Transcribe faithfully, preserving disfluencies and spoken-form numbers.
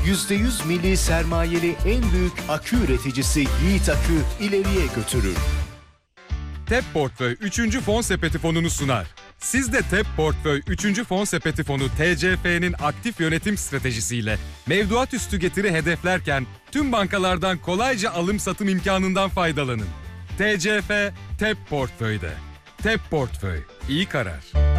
yüzde yüz milli sermayeli en büyük akü üreticisi Yiğit Akü ileriye götürür. TEP Portföy üçüncü Fon Sepeti fonunu sunar. Siz de TEP Portföy üçüncü Fon Sepeti fonu T C F'nin aktif yönetim stratejisiyle mevduat üstü getiri hedeflerken tüm bankalardan kolayca alım satım imkanından faydalanın. T C F TEP Portföy'de. TEP Portföy, iyi karar.